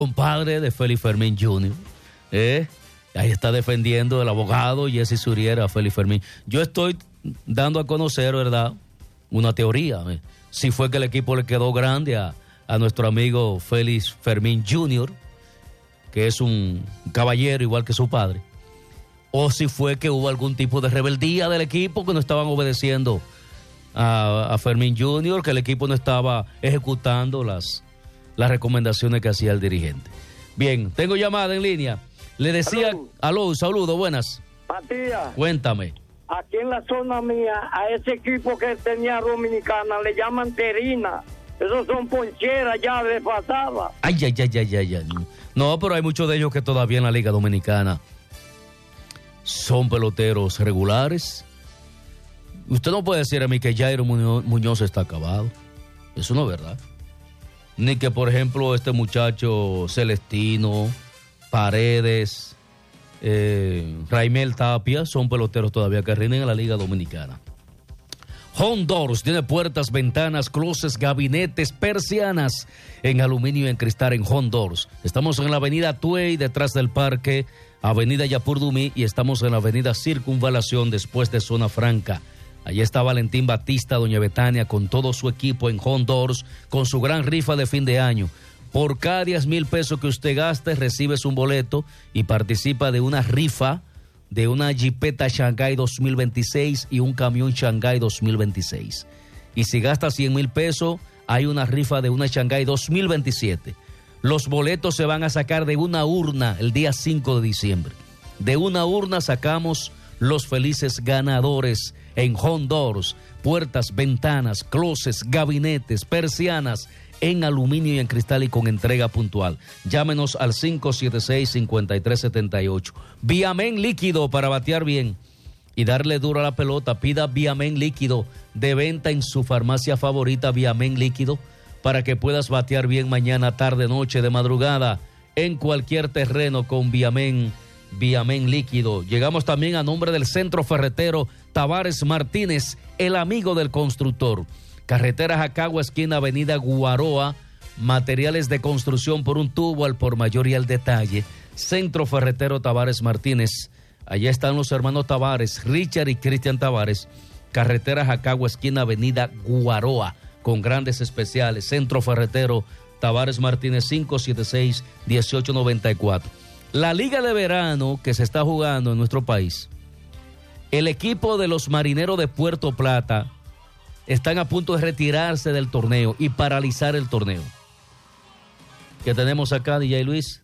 compadre de Félix Fermín Jr. Ahí está defendiendo el abogado Jesse Suriera a Félix Fermín. Yo estoy dando a conocer, ¿verdad?, una teoría. Si fue que el equipo le quedó grande a nuestro amigo Félix Fermín Jr., que es un caballero igual que su padre, o si fue que hubo algún tipo de rebeldía del equipo, que no estaban obedeciendo a Fermín Jr., que el equipo no estaba ejecutando las recomendaciones que hacía el dirigente. Bien, tengo llamada en línea. Le decía, aló, saludo, buenas. Matías. Cuéntame. Aquí en la zona mía, a ese equipo que tenía Dominicana le llaman terina. Esos son poncheras ya desfasadas. Ay. No, pero hay muchos de ellos que todavía en la Liga Dominicana son peloteros regulares. Usted no puede decir a mí que Jairo Muñoz está acabado. Eso no es verdad. Ni que, por ejemplo, este muchacho Celestino, Paredes, Raimel Tapia son peloteros todavía que rinden en la Liga Dominicana. Home Doors tiene puertas, ventanas, closets, gabinetes, persianas en aluminio y en cristal en Home Doors. Estamos en la avenida Tuey, detrás del parque, avenida Yapur Dumí, y estamos en la avenida Circunvalación, después de Zona Franca. Allí está Valentín Batista, doña Betania, con todo su equipo en Home Doors, con su gran rifa de fin de año. Por cada 10,000 pesos que usted gaste, recibes un boleto y participa de una rifa de una Jeepeta Shanghai 2026 y un camión Shanghai 2026. Y si gastas 100,000 pesos, hay una rifa de una Shanghai 2027. Los boletos se van a sacar de una urna el día 5 de diciembre. De una urna sacamos los felices ganadores en Home Doors. Puertas, ventanas, closets, gabinetes, persianas en aluminio y en cristal y con entrega puntual. Llámenos al 576-5378. Viamen líquido para batear bien y darle duro a la pelota. Pida Viamen líquido de venta en su farmacia favorita, Viamen líquido, para que puedas batear bien mañana, tarde, noche, de madrugada, en cualquier terreno con Viamen líquido. Llegamos también a nombre del Centro Ferretero Tavares Martínez, el amigo del constructor. Carretera Jacagua, esquina avenida Guaroa, materiales de construcción por un tubo al por mayor y al detalle. Centro Ferretero Tavares Martínez, allá están los hermanos Tavares, Richard y Cristian Tavares. Carretera Jacagua, esquina avenida Guaroa, con grandes especiales. Centro Ferretero Tavares Martínez, 576-1894. La Liga de Verano que se está jugando en nuestro país, el equipo de los Marineros de Puerto Plata están a punto de retirarse del torneo y paralizar el torneo. ¿Qué tenemos acá, DJ Luis?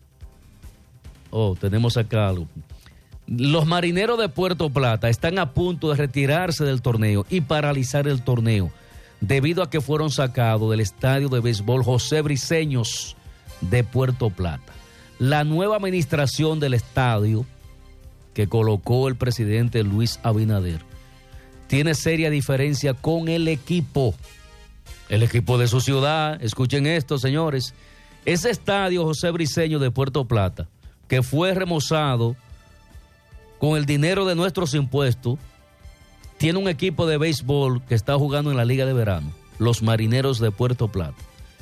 Tenemos acá algo. Los Marineros de Puerto Plata están a punto de retirarse del torneo y paralizar el torneo debido a que fueron sacados del estadio de béisbol José Briceños de Puerto Plata. La nueva administración del estadio que colocó el presidente Luis Abinader tiene seria diferencia con el equipo de su ciudad. Escuchen esto, señores. Ese estadio José Briceño de Puerto Plata, que fue remozado con el dinero de nuestros impuestos, tiene un equipo de béisbol que está jugando en la Liga de Verano, los Marineros de Puerto Plata.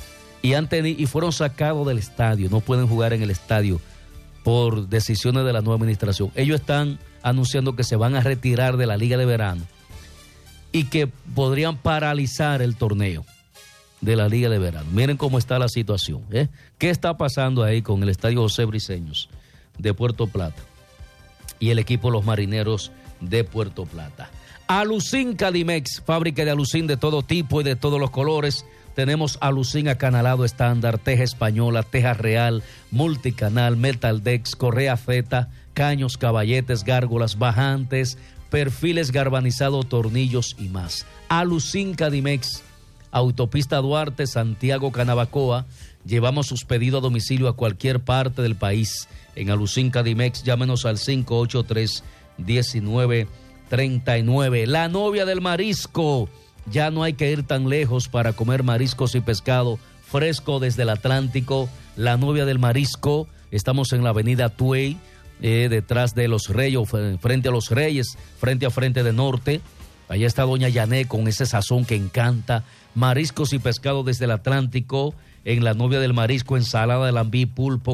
Y fueron sacados del estadio, no pueden jugar en el estadio por decisiones de la nueva administración. Ellos están anunciando que se van a retirar de la Liga de Verano y que podrían paralizar el torneo de la Liga de Verano. Miren cómo está la situación, ¿eh? ¿Qué está pasando ahí con el estadio José Briceños de Puerto Plata y el equipo Los Marineros de Puerto Plata? Alucin Cadimex, fábrica de alucin de todo tipo y de todos los colores. Tenemos alucin acanalado estándar, teja española, teja real, multicanal, metaldex, correa Z, caños, caballetes, gárgolas, bajantes, perfiles galvanizados, tornillos y más. Alucin Cadimex, Autopista Duarte, Santiago, Canabacoa. Llevamos sus pedidos a domicilio a cualquier parte del país. En Alucin Cadimex, llámenos al 583-1939. La novia del marisco. Ya no hay que ir tan lejos para comer mariscos y pescado fresco desde el Atlántico. La novia del marisco. Estamos en la avenida Tuey, detrás de Los Reyes, frente a Los Reyes, frente a Frente de Norte. Allá está doña Yané con ese sazón que encanta. Mariscos y pescado desde el Atlántico. en La Novia del Marisco, ensalada de lambí, pulpo,